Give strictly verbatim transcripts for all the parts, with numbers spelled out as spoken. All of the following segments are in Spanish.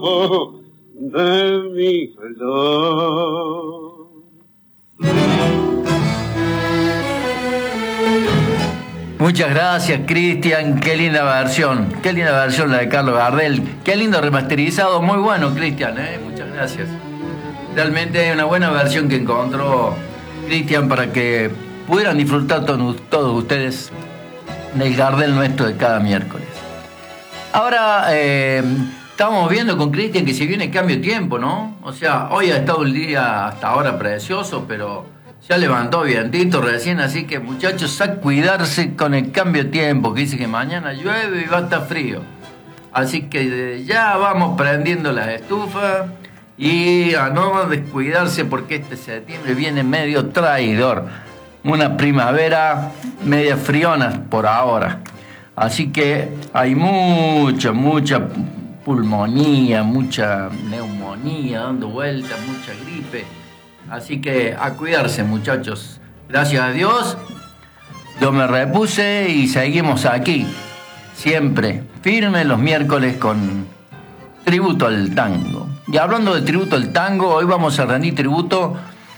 de mi flor. Muchas gracias, Cristian. Qué linda versión. Qué linda versión la de Carlos Gardel. Qué lindo remasterizado. Muy bueno, Cristian. ¿eh? Muchas gracias. Realmente es una buena versión que encontró Cristian para que pudieran disfrutar todos, todos ustedes del Gardel nuestro de cada miércoles. Ahora, eh, estamos viendo con Cristian que se viene cambio de tiempo, ¿no? O sea, hoy ha estado el día hasta ahora precioso, pero ya levantó vientito recién, así que muchachos, a cuidarse con el cambio de tiempo, que dice que mañana llueve y va a estar frío. Así que ya vamos prendiendo las estufas y a no descuidarse porque este septiembre viene medio traidor. Una primavera media friona por ahora. Así que hay mucha, mucha pulmonía, mucha neumonía dando vueltas, mucha gripe. Así que a cuidarse, muchachos. Gracias a Dios, yo me repuse y seguimos aquí. Siempre firme los miércoles con tributo al tango. Y hablando de tributo al tango, hoy vamos a rendir tributo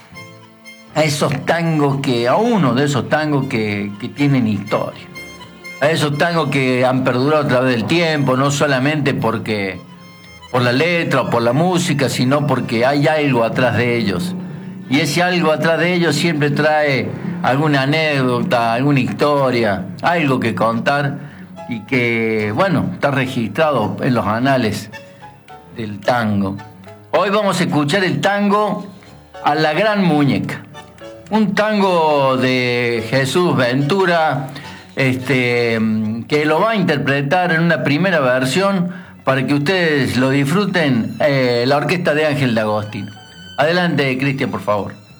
a esos tangos que, a uno de esos tangos que, que tienen historia. A esos tangos que han perdurado a través del tiempo, no solamente porque por la letra o por la música, sino porque hay algo atrás de ellos. Y ese algo atrás de ellos siempre trae alguna anécdota, alguna historia, algo que contar y que, bueno, está registrado en los anales del tango. Hoy vamos a escuchar el tango A la Gran Muñeca. Un tango de Jesús Ventura, este, que lo va a interpretar en una primera versión para que ustedes lo disfruten, eh, la orquesta de Ángel D'Agostino. Adelante, Cristian, por favor.